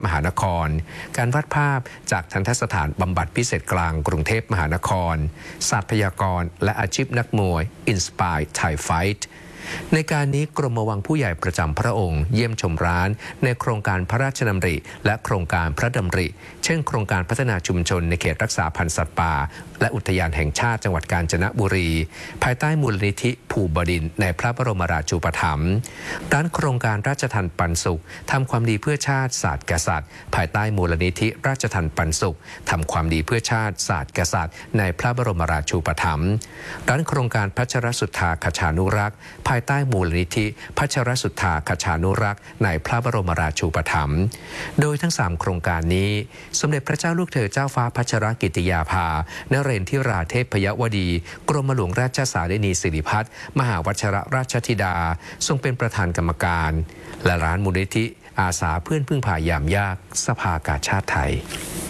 มหานครการวาดภาพจากทันตสถานบำบัดพิเศษกลางกรุงเทพมหานครศาสตร์พยากรณ์และอาชีพนักมวย Inspire Thai Fight ในการนี้กรมวังผู้ใหญ่ประจำพระองค์เยี่ยมชมร้านในโครงการพระราชดำริและโครงการพระดำริเช่นโครงการพัฒนาชุมชนในเขตรักษาพันธุ์สัตว์ป่าและอุทยานแห่งชาติจังหวัดกาญจนบุรีภายใต้มูลนิธิภูบดินทร์ในพระบรมราชูปถัมภ์ด้านโครงการราชทัณฑ์ปันสุขทำความดีเพื่อชาติศาสตร์กษัตริย์ภายใต้มูลนิธิราชทัณฑ์ปันสุขทำความดีเพื่อชาติศาสตร์กษัตริย์ในพระบรมราชูปถัมภ์ด้านโครงการพัชรสุทธาคชานุรักษ์ภายใต้มูลนิธิพัชรสุทธาคชานุรักษ์ในพระบรมราชูปถัมภ์โดยทั้ง3โครงการนี้สมเด็จพระเจ้าลูกเธอเจ้าฟ้าพัชรกิติยาภานเรนทิราเทพยวดีกรมหลวงราชสารินีสิริพัฒน์มหาวชิรราชธิดาทรงเป็นประธานกรรมการและร้านมูลนิธิอาสาเพื่อนพึ่งพายามยากสภากาชาดไทย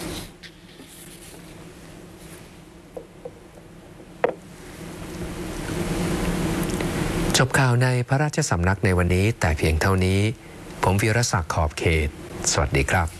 จบข่าวในพระราชสำนักในวันนี้แต่เพียงเท่านี้ผมวีรศักดิ์ขอบเขตสวัสดีครับ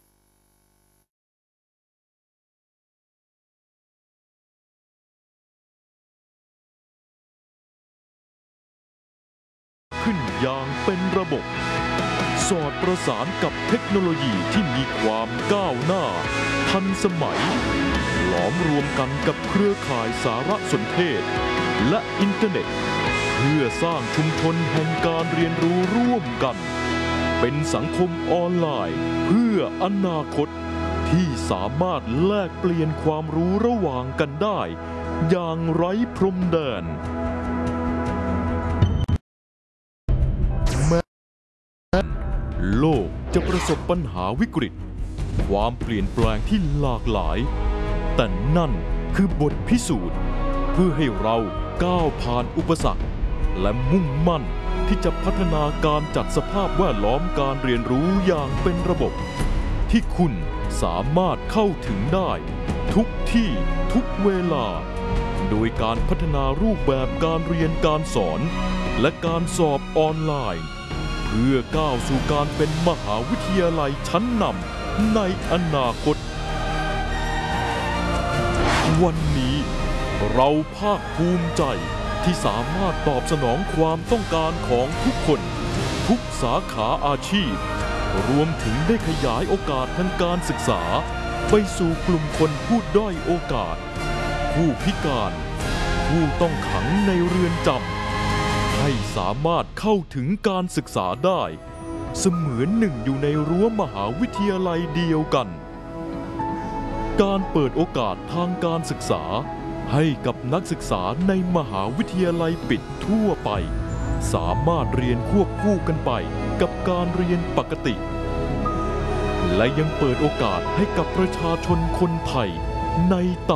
ขึ้นอย่างเป็นระบบสอดประสานกับเทคโนโลยีที่มีความก้าวหน้าทันสมัยหลอมรวมกันกับเครือข่ายสารสนเทศและอินเทอร์เน็ตเพื่อสร้างชุมชนแห่งการเรียนรู้ร่วมกันเป็นสังคมออนไลน์เพื่ออนาคตที่สามารถแลกเปลี่ยนความรู้ระหว่างกันได้อย่างไร้พรมแดนโลกจะประสบปัญหาวิกฤตความเปลี่ยนแปลงที่หลากหลายแต่นั่นคือบทพิสูจน์เพื่อให้เราก้าวผ่านอุปสรรคและมุ่งมั่นที่จะพัฒนาการจัดสภาพแวดล้อมการเรียนรู้อย่างเป็นระบบที่คุณสามารถเข้าถึงได้ทุกที่ทุกเวลาโดยการพัฒนารูปแบบการเรียนการสอนและการสอบออนไลน์เพื่อก้าวสู่การเป็นมหาวิทยาลัยชั้นนำในอนาคตวันนี้เราภาคภูมิใจที่สามารถตอบสนองความต้องการของทุกคนทุกสาขาอาชีพรวมถึงได้ขยายโอกาสทางการศึกษาไปสู่กลุ่มคนผู้ด้อยโอกาสผู้พิการผู้ต้องขังในเรือนจำให้สามารถเข้าถึงการศึกษาได้เสมือนหนึ่งอยู่ในรั้วมหาวิทยาลัยเดียวกันการเปิดโอกาสทางการศึกษาให้กับนักศึกษาในมหาวิทยาลัยปิดทั่วไปสามารถเรียนควบคู่กันไปกับการเรียนปกติและยังเปิดโอกาสให้กับประชาชนคนไทยใน